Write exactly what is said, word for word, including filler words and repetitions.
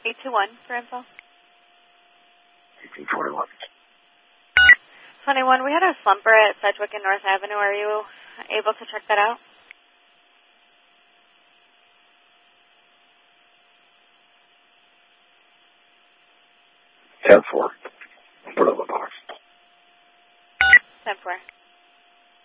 eight two one for info. eighteen twenty-one. twenty-one, we had a slumper at Sedgwick and North Avenue. Are you able to check that out? ten four. Put on the box. ten four.